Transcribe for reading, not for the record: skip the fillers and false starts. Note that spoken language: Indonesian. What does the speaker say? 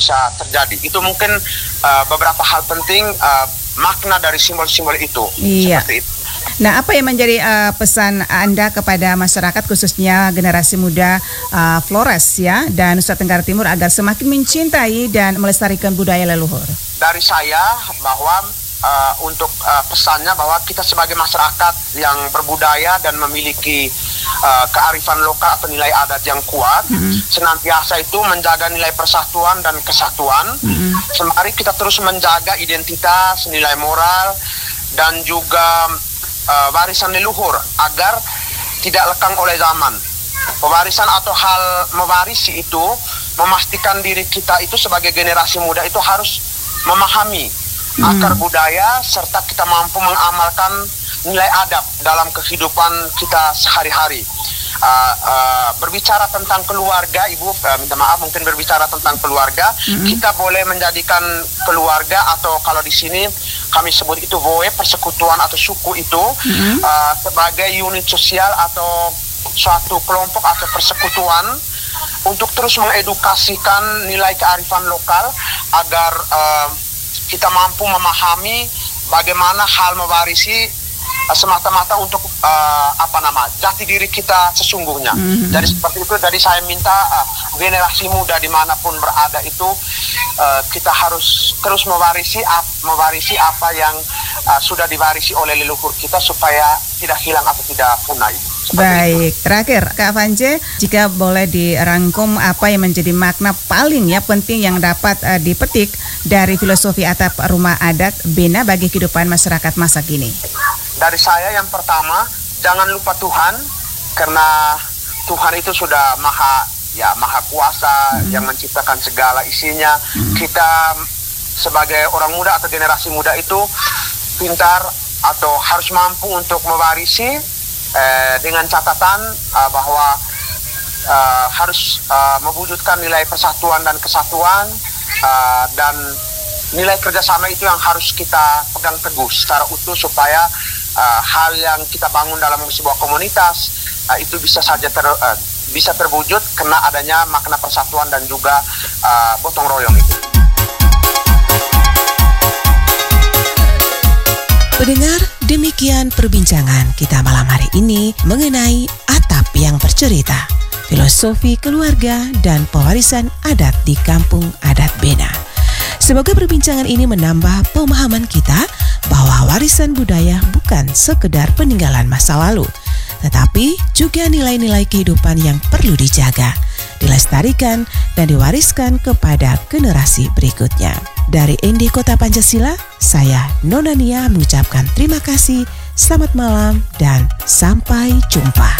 bisa terjadi. Itu mungkin beberapa hal penting makna dari simbol-simbol itu. Iya. Seperti itu. Nah, apa yang menjadi pesan Anda kepada masyarakat khususnya generasi muda Flores ya dan Nusa Tenggara Timur agar semakin mencintai dan melestarikan budaya leluhur? Dari saya bahwa untuk pesannya bahwa kita sebagai masyarakat yang berbudaya dan memiliki kearifan lokal atau nilai adat yang kuat, senantiasa itu menjaga nilai persatuan dan kesatuan. Mari kita terus menjaga identitas, nilai moral, dan juga warisan leluhur agar tidak lekang oleh zaman. Pewarisan atau hal mewarisi itu memastikan diri kita itu sebagai generasi muda itu harus memahami akar budaya serta kita mampu mengamalkan nilai adab dalam kehidupan kita sehari-hari. Berbicara tentang keluarga, Ibu, minta maaf mungkin berbicara tentang keluarga, kita boleh menjadikan keluarga atau kalau di sini kami sebut itu voe, persekutuan atau suku itu sebagai unit sosial atau suatu kelompok atau persekutuan untuk terus mengedukasikan nilai kearifan lokal agar kita mampu memahami bagaimana hal mewarisi semata-mata untuk jati diri kita sesungguhnya. Jadi seperti itu, jadi saya minta generasi muda dimanapun berada itu kita harus terus mewarisi apa yang sudah diwarisi oleh leluhur kita supaya tidak hilang atau tidak punah. Baik, terakhir Kak Vance, jika boleh dirangkum apa yang menjadi makna paling penting yang dapat dipetik dari filosofi atap rumah adat Bena bagi kehidupan masyarakat masa kini. Dari saya yang pertama, jangan lupa Tuhan, karena Tuhan itu sudah maha kuasa yang menciptakan segala isinya. Kita sebagai orang muda atau generasi muda itu pintar atau harus mampu untuk mewarisi dengan catatan bahwa harus mewujudkan nilai persatuan dan kesatuan dan nilai kerjasama itu yang harus kita pegang teguh secara utuh supaya hal yang kita bangun dalam sebuah komunitas itu bisa terwujud karena adanya makna persatuan dan juga gotong royong itu. Pendengar, demikian perbincangan kita malam hari ini mengenai atap yang bercerita, filosofi keluarga dan pewarisan adat di Kampung Adat Bena. Semoga perbincangan ini menambah pemahaman kita bahwa warisan budaya bukan sekedar peninggalan masa lalu, tetapi juga nilai-nilai kehidupan yang perlu dijaga, dilestarikan, dan diwariskan kepada generasi berikutnya. Dari ND Kota Pancasila, saya Nona Nia mengucapkan terima kasih, selamat malam, dan sampai jumpa.